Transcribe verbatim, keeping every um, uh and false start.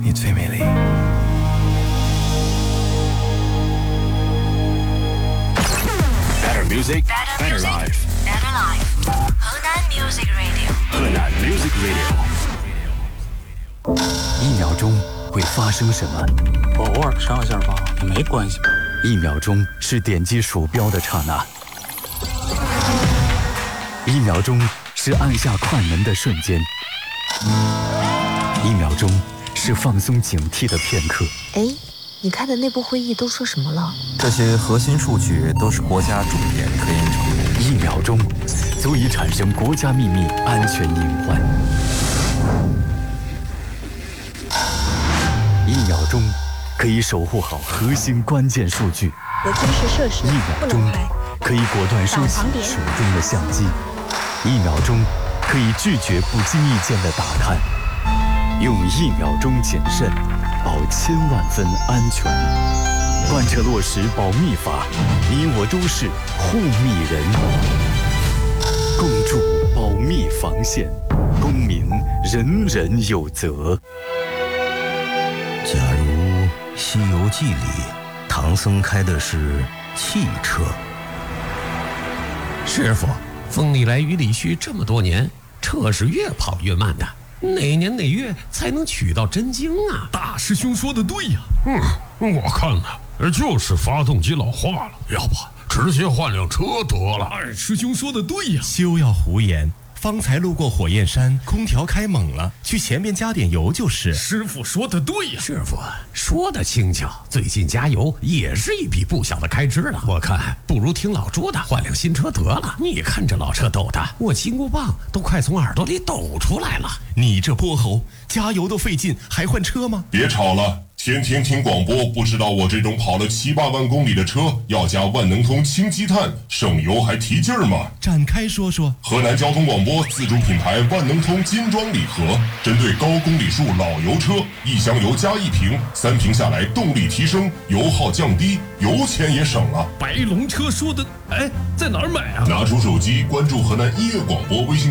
你最美丽。Better music, better life. Better life. 河南 Music Radio。 河南 Music Radio。 一秒钟会发生什么？ 偶尔上下吧，没关系。 一秒钟是点击鼠标的刹那，一秒钟是按下快门的瞬间，一秒钟是放松警惕的片刻。 哎，你开的内部会议都说什么了？ 这些核心数据都是国家重点科研成果。 一秒钟足以产生国家秘密安全隐患。一秒钟可以守护好核心关键数据。 有军事设施一秒钟可以果断收起手中的相机。一秒钟可以拒绝不经意间的打探。用一秒钟谨慎，保千万分安全。贯彻落实保密法，你我都是护密人。共筑保密防线，公民人人有责。 假如《西游记》里唐僧开的是汽车， 师傅，风里来雨里去这么多年，车是越跑越慢的，哪年哪月才能取到真经啊？ 大师兄说的对呀。 嗯，我看呢，就是发动机老化了，要不直接换辆车得了。 二师兄说的对呀。 休要胡言，方才路过火焰山，空调开猛了，去前面加点油就是。 师傅说的对呀。 师傅说的轻巧，最近加油也是一笔不小的开支了。我看不如听老朱的，换辆新车得了。你看这老车抖的，我金箍棒都快从耳朵里抖出来了。 你这泼猴，加油都费劲，还换车吗？ 别吵了。天天听广播，不知道我这种跑了七八万公里的车要加万能通氢积碳，省油还提劲儿吗？ 展开说说。 河南交通广播自主品牌万能通金装礼盒，针对高公里数老油车，一箱油加一瓶，三瓶下来动力提升，油耗降低，油钱也省了。 白龙车说的，哎，在哪儿买啊？ 拿出手机关注河南音乐广播微信